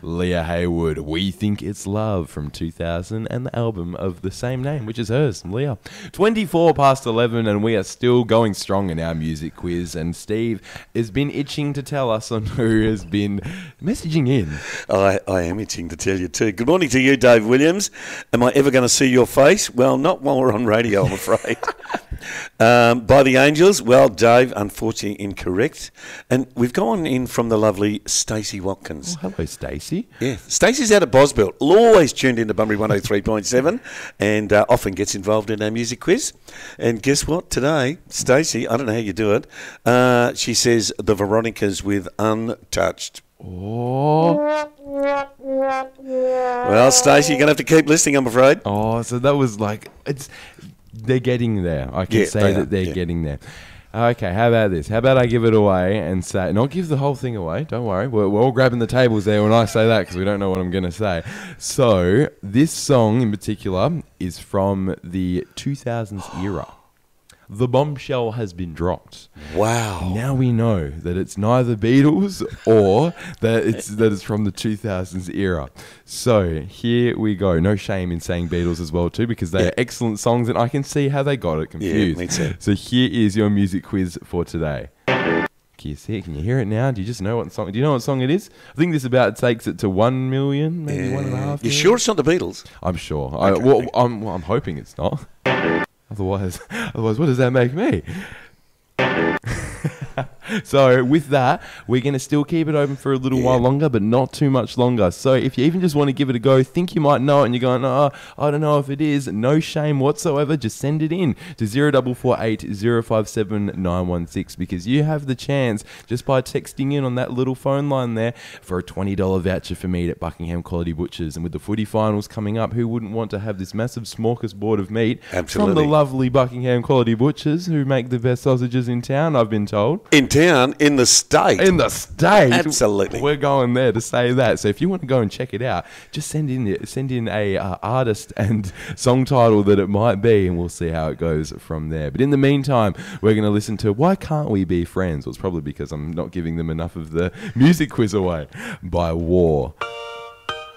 Leah Haywood, We Think It's Love from 2000 and the album of the same name, which is hers, Leah. 24 past 11 and we are still going strong in our music quiz, and Steve has been itching to tell us on who has been messaging in. I am itching to tell you too. Good morning to you, Dave Williams. Am I ever going to see your face? Well, not while we're on radio, I'm afraid. By the Angels, well, Dave, unfortunately incorrect. And we've gone in from the lovely Stacey Watkins. Oh, hello, Stacey. Yeah, Stacey's out of Bosbelt, always tuned into Bunbury 103.7 and often gets involved in our music quiz. And guess what? Today, Stacey, I don't know how you do it, she says the Veronicas with Untouched. Oh. Well, Stacey, you're going to have to keep listening, I'm afraid. Oh, so that was like, they're getting there. I can say that they're getting there. Okay, how about this? How about I give it away and say, not give the whole thing away, don't worry. We're all grabbing the tables there when I say that because we don't know what I'm going to say. So, this song in particular is from the 2000s era. The bombshell has been dropped. Wow. Now we know that it's neither Beatles or that it's from the 2000s era. So here we go. No shame in saying Beatles as well too, because they are excellent songs and I can see how they got it confused. Yeah, me too. So here is your music quiz for today. Can you see it? Can you hear it now? Do you just know what song? Do you know what song it is? I think this about takes it to 1 million, maybe 1.5 million. You sure it's not the Beatles? I'm sure. Okay. I'm hoping it's not. Otherwise, what does that make me? So with that, we're going to still keep it open for a little while longer, but not too much longer. So if you even just want to give it a go, think you might know it, and you're going, oh, I don't know if it is, no shame whatsoever, just send it in to 0448 057 916, because you have the chance, just by texting in on that little phone line there, for a $20 voucher for meat at Buckingham Quality Butchers. And with the footy finals coming up, who wouldn't want to have this massive smorgasbord of meat from the lovely Buckingham Quality Butchers, who make the best sausages in town, I've been told. In town, in the state. In the state. Absolutely. We're going there to say that. So if you want to go and check it out, just send in a artist and song title that it might be, and we'll see how it goes from there. But in the meantime, we're going to listen to Why Can't We Be Friends? Well, it's probably because I'm not giving them enough of the music quiz away, by War.